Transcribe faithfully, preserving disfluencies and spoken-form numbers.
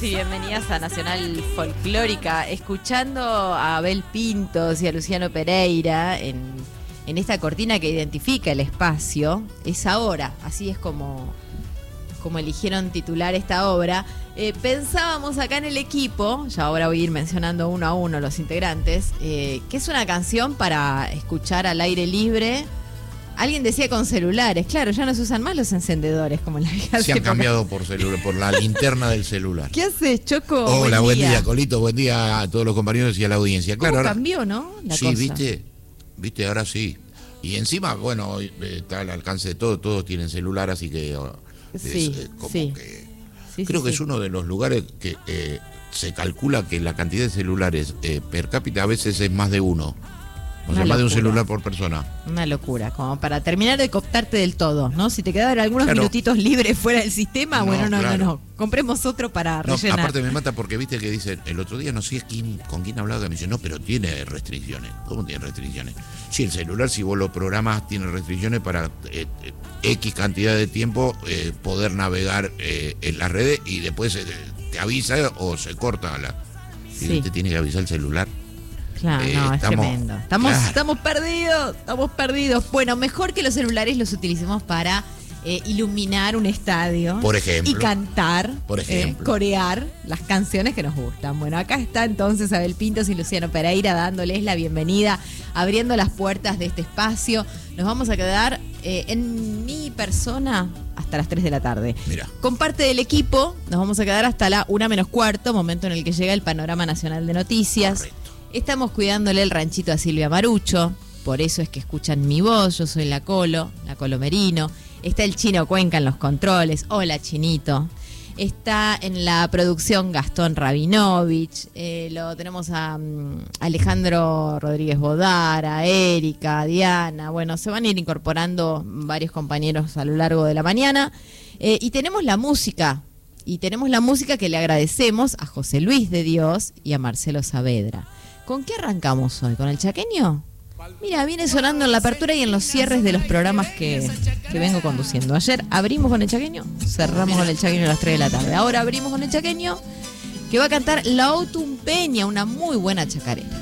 Sí, bienvenidas a Nacional Folclórica, escuchando a Abel Pintos y a Luciano Pereira en, en esta cortina que identifica el espacio. Es ahora, así es como, como eligieron titular esta obra. Eh, pensábamos acá en el equipo, ya ahora voy a ir mencionando uno a uno los integrantes, eh, que es una canción para escuchar al aire libre. Alguien decía con celulares, claro, ya no se usan más los encendedores como en la vieja Se han época. cambiado por celular, por la linterna del celular. ¿Qué haces, Choco? Hola, buen día. día, Colito, buen día a todos los compañeros y a la audiencia. Claro, ¿Cómo ahora, cambió, no? La sí, cosa. viste, viste, ahora sí. Y encima, bueno, hoy, eh, está al alcance de todos, todos tienen celular, así que oh, es, Sí, eh, como sí. que Sí, creo sí, que sí. es uno de los lugares que eh, se calcula que la cantidad de celulares eh, per cápita a veces es más de uno. O sea, Una más de un locura. celular por persona. Una locura, como para terminar de cooptarte del todo, ¿no? Si te quedaban algunos Claro. minutitos libres fuera del sistema, No, bueno, no, claro. no, no. Compremos otro para No, rellenar. aparte me mata porque viste que dicen, el otro día no sé quién, con quién hablaba, que me dice, no, pero tiene restricciones. ¿Cómo tiene restricciones? Sí, el celular, si vos lo programás, tiene restricciones para eh, eh, X cantidad de tiempo eh, poder navegar eh, en las redes y después eh, te avisa o se corta la... Y Sí. te tiene que avisar el celular. Claro, Eh, no, es estamos- tremendo. Estamos, claro. estamos perdidos, estamos perdidos. Bueno, mejor que los celulares los utilicemos para eh, iluminar un estadio. Por ejemplo. Y cantar, Por eh, ejemplo. corear las canciones que nos gustan. Bueno, acá está entonces Abel Pintos y Luciano Pereira dándoles la bienvenida, abriendo las puertas de este espacio. Nos vamos a quedar eh, en mi persona hasta las tres de la tarde. Mira. Con parte del equipo nos vamos a quedar hasta la una menos cuarto, momento en el que llega el Panorama Nacional de Noticias. Correcto. Estamos cuidándole el ranchito a Silvia Marucho, por eso es que escuchan mi voz. Yo soy la Colo, la Colo Merino. Está el Chino Cuenca en los controles. Hola, Chinito. Está en la producción Gastón Rabinovich. Eh, lo tenemos a um, Alejandro Rodríguez Bodar, a Erika, a Diana. Bueno, se van a ir incorporando varios compañeros a lo largo de la mañana. Eh, y tenemos la música. Y tenemos la música que le agradecemos a José Luis de Dios y a Marcelo Saavedra. ¿Con qué arrancamos hoy? ¿Con el chaqueño? Mira, viene sonando en la apertura y en los cierres de los programas que, que vengo conduciendo. Ayer abrimos con el chaqueño, cerramos con el chaqueño a las tres de la tarde. Ahora abrimos con el chaqueño, que va a cantar La Otumpeña, una muy buena chacarera.